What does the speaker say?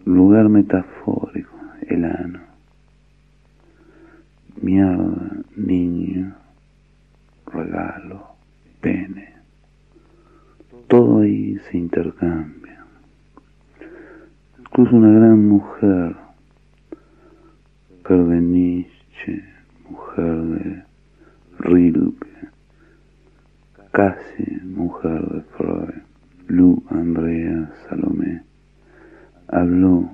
lugar metafórico, el ano. Mierda, niño, regalo, pene. Todo ahí se intercambia. Incluso una gran mujer de Nietzsche, mujer de Rilke, casi mujer de Freud, Lu Andrea Salomé, habló